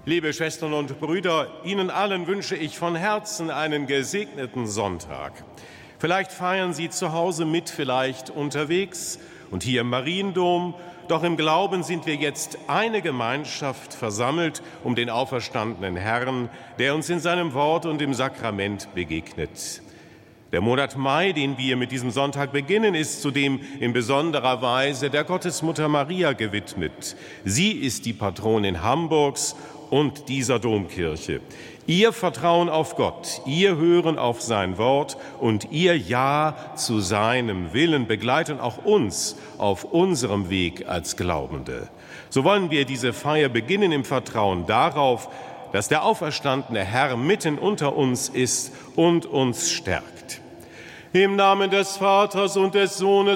Liebe Schwestern und Brüder, Ihnen allen wünsche ich von Herzen einen gesegneten Sonntag. Vielleicht feiern Sie zu Hause mit, vielleicht unterwegs und hier im Mariendom. Doch im Glauben sind wir jetzt eine Gemeinschaft versammelt um den auferstandenen Herrn, der uns in seinem Wort und im Sakrament begegnet. Der Monat Mai, den wir mit diesem Sonntag beginnen, ist zudem in besonderer Weise der Gottesmutter Maria gewidmet. Sie ist die Patronin Hamburgs und dieser Domkirche. Ihr Vertrauen auf Gott, ihr Hören auf sein Wort und ihr Ja zu seinem Willen begleiten auch uns auf unserem Weg als Glaubende. So wollen wir diese Feier beginnen im Vertrauen darauf, dass der auferstandene Herr mitten unter uns ist und uns stärkt. Im Namen des Vaters und des Sohnes